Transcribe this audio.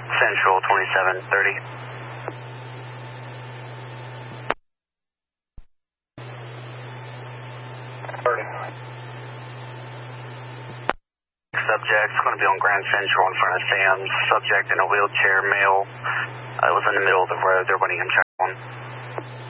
Central 2730. Subject's going to be on Grand Central in front of Sam's. Subject in a wheelchair, male. It was in the middle of the road. They're running him check on.